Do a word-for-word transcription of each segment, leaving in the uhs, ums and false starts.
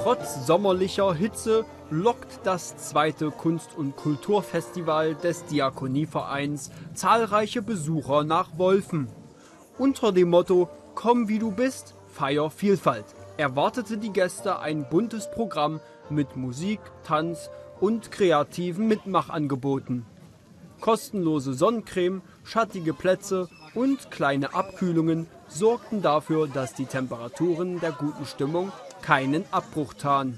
Trotz sommerlicher Hitze lockt das zweite Kunst- und Kulturfestival des Diakonievereins zahlreiche Besucher nach Wolfen. Unter dem Motto »Komm wie du bist, feier Vielfalt« erwartete die Gäste ein buntes Programm mit Musik, Tanz und kreativen Mitmachangeboten. Kostenlose Sonnencreme, schattige Plätze und kleine Abkühlungen sorgten dafür, dass die Temperaturen der guten Stimmung keinen Abbruch taten.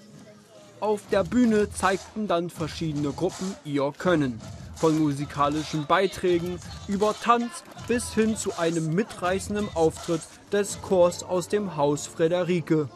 Auf der Bühne zeigten dann verschiedene Gruppen ihr Können. Von musikalischen Beiträgen über Tanz bis hin zu einem mitreißenden Auftritt des Chors aus dem Haus Friederike.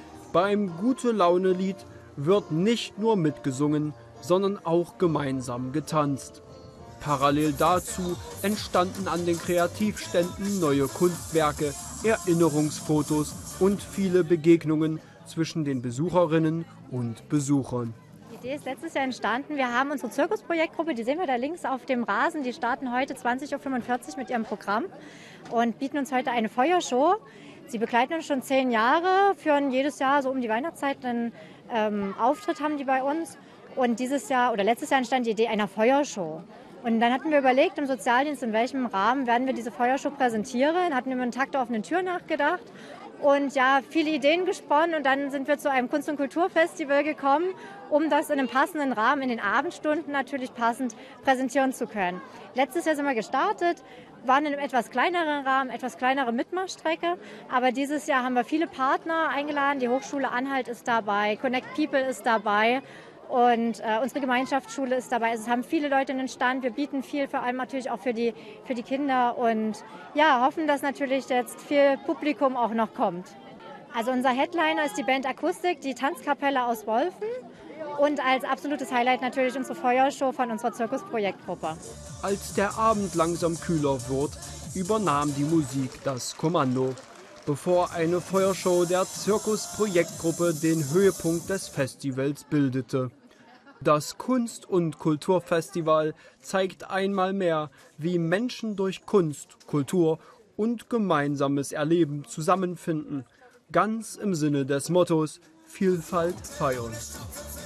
Beim Gute-Laune-Lied wird nicht nur mitgesungen, sondern auch gemeinsam getanzt. Parallel dazu entstanden an den Kreativständen neue Kunstwerke, Erinnerungsfotos und viele Begegnungen zwischen den Besucherinnen und Besuchern. Die Idee ist letztes Jahr entstanden. Wir haben unsere Zirkusprojektgruppe, die sehen wir da links auf dem Rasen. Die starten heute zwanzig Uhr fünfundvierzig mit ihrem Programm und bieten uns heute eine Feuershow. Sie begleiten uns schon zehn Jahre, führen jedes Jahr so um die Weihnachtszeit einen ähm, Auftritt haben die bei uns. Und dieses Jahr oder letztes Jahr entstand die Idee einer Feuershow. Und dann hatten wir überlegt im Sozialdienst, in welchem Rahmen werden wir diese Feuershow präsentieren. Hatten wir über einen Tag der offenen Tür nachgedacht und ja, viele Ideen gesponnen. Und dann sind wir zu einem Kunst- und Kulturfestival gekommen, um das in einem passenden Rahmen, in den Abendstunden natürlich passend präsentieren zu können. Letztes Jahr sind wir gestartet, waren in einem etwas kleineren Rahmen, etwas kleinere Mitmachstrecke. Aber dieses Jahr haben wir viele Partner eingeladen. Die Hochschule Anhalt ist dabei, Connect People ist dabei. Und äh, unsere Gemeinschaftsschule ist dabei. Also es haben viele Leute einen Stand. Wir bieten viel, vor allem natürlich auch für die, für die Kinder. Und ja, hoffen, dass natürlich jetzt viel Publikum auch noch kommt. Also unser Headliner ist die Band Akustik, die Tanzkapelle aus Wolfen. Und als absolutes Highlight natürlich unsere Feuershow von unserer Zirkusprojektgruppe. Als der Abend langsam kühler wird, übernahm die Musik das Kommando. Bevor eine Feuershow der Zirkusprojektgruppe den Höhepunkt des Festivals bildete. Das Kunst- und Kulturfestival zeigt einmal mehr, wie Menschen durch Kunst, Kultur und gemeinsames Erleben zusammenfinden, ganz im Sinne des Mottos Vielfalt feiern.